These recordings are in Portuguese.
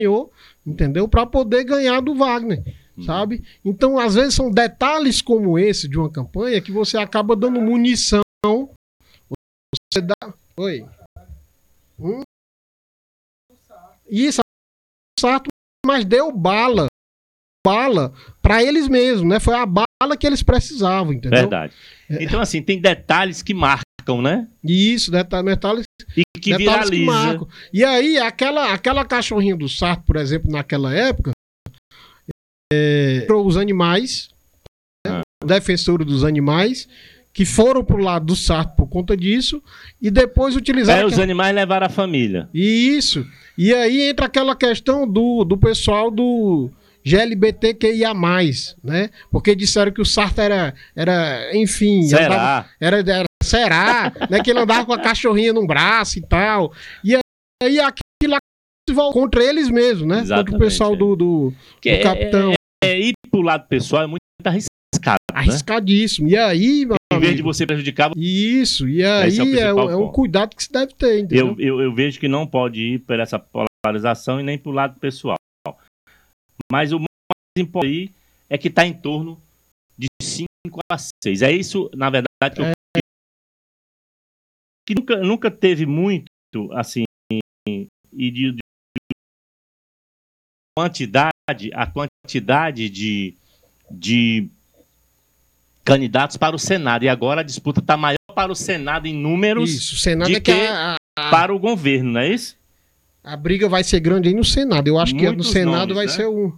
ganhou, entendeu? Para poder ganhar do Wagner, sabe? Então, às vezes, são detalhes como esse de uma campanha que você acaba dando munição. Você dá... Oi. Isso, Sarto, mas deu bala para eles mesmos, né? Foi a bala que eles precisavam, entendeu? Verdade. Então, assim, tem detalhes que marcam, né? Isso, detalhes e que viraliza. Que marcam. E aí, aquela cachorrinha do Sarto, por exemplo, naquela época, os animais, né? Defensores dos animais, que foram pro lado do Sarto por conta disso, e depois utilizaram... os animais levaram a família. Isso. E aí entra aquela questão do pessoal do GLBTQIA+, né? Porque disseram que o Sarto era enfim... Será? Será? Né? Que ele andava com a cachorrinha no braço e tal. E aí aquilo voltou contra eles mesmos, né? Exatamente, contra o pessoal do capitão. Ir pro lado pessoal é muito arriscado, arriscadíssimo. Né? E aí, em vez de você prejudicar... Isso, e aí é um cuidado que se deve ter, entendeu? Eu vejo que não pode ir por essa polarização e nem pro lado pessoal. Mas o mais importante aí é que está em torno de 5 a 6. É isso, na verdade, que nunca teve muito, assim, e de a quantidade de candidatos para o Senado. E agora a disputa está maior para o Senado em números isso, o Senado para o governo, não é isso? A briga vai ser grande aí no Senado. Eu acho que no Senado vai ser um...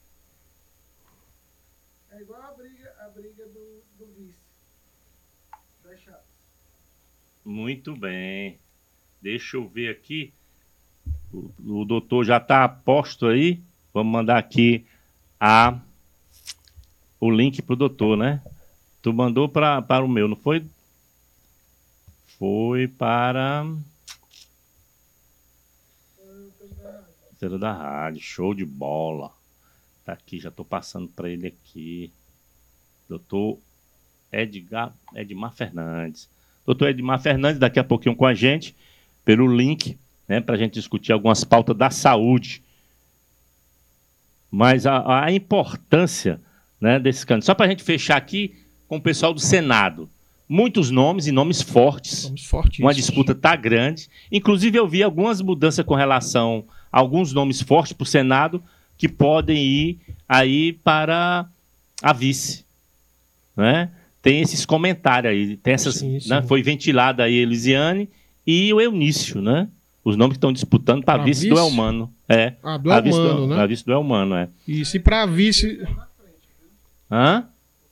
É igual a briga do vice. Das chapas. Muito bem. Deixa eu ver aqui. O doutor já está posto aí. Vamos mandar aqui o link para o doutor, né? Tu mandou para o meu, não foi? Foi para... Terceiro da rádio, show de bola. Tá aqui, já tô passando para ele aqui. Doutor Edmar Fernandes. Doutor Edmar Fernandes, daqui a pouquinho com a gente, pelo link, né, para a gente discutir algumas pautas da saúde. Mas a importância, né, desse candidato. Só para a gente fechar aqui com o pessoal do Senado. Muitos nomes e nomes fortes. Uma disputa tá grande. Inclusive, eu vi algumas mudanças com relação a alguns nomes fortes para o Senado que podem ir aí para a vice. Né? Tem esses comentários aí. Tem essas, sim. Né? Foi ventilada aí a Elisiane e o Eunício, né? Os nomes que estão disputando para a vice do Elmano. Do Elmano, né? A vice do Elmano, Isso, e para a vice... Hã?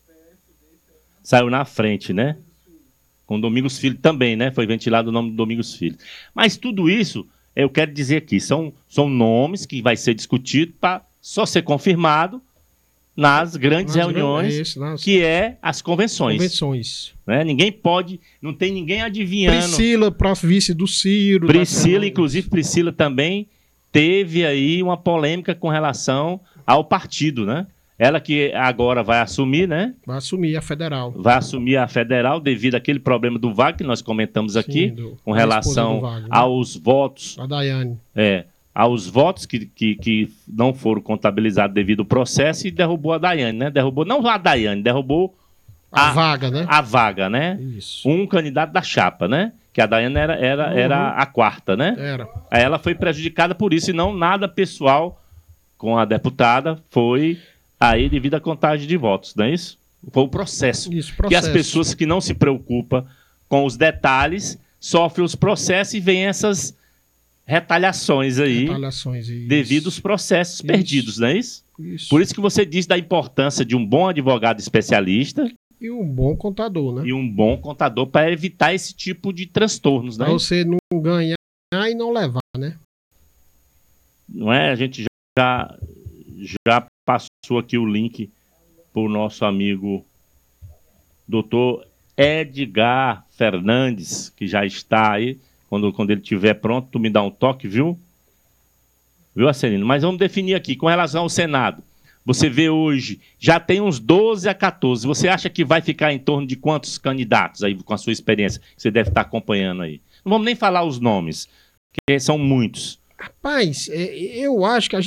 Saiu na frente, né? Com Domingos Filho também, né? Foi ventilado o nome do Domingos Filho. Mas tudo isso, eu quero dizer aqui, são nomes que vai ser discutido para só ser confirmado nas grandes reuniões, que é as convenções. Né? Ninguém pode, não tem ninguém adivinhando. Priscila, vice do Ciro. Priscila, inclusive Priscila também teve aí uma polêmica com relação ao partido, né? Ela que agora vai assumir, né? Vai assumir a federal. Vai assumir a federal devido àquele problema do Wagner que nós comentamos aqui, com relação Wagner, aos votos. A Daiane. Aos votos que não foram contabilizados devido ao processo e derrubou a Daiane, né? Derrubou, não a Daiane, derrubou a vaga, né? A vaga, né? Isso. Um candidato da chapa, né? Que a Daiane era a quarta, né? Era. Aí ela foi prejudicada por isso e não nada pessoal com a deputada, foi... aí devido à contagem de votos, não é isso? Foi o processo. Isso, que as pessoas que não se preocupam com os detalhes sofrem os processos e vêm essas retaliações aí devido aos processos perdidos, não é isso? Isso? Por isso que você diz da importância de um bom advogado especialista e um bom contador, né? E um bom contador para evitar esse tipo de transtornos, né? Para você não ganhar e não levar, né? Não é? A gente já passou aqui o link para o nosso amigo doutor Edgar Fernandes, que já está aí. Quando ele estiver pronto, tu me dá um toque, viu? Viu, Acelino? Mas vamos definir aqui, com relação ao Senado. Você vê hoje, já tem uns 12 a 14. Você acha que vai ficar em torno de quantos candidatos aí, com a sua experiência, que você deve estar acompanhando aí? Não vamos nem falar os nomes, porque são muitos. Rapaz, eu acho que a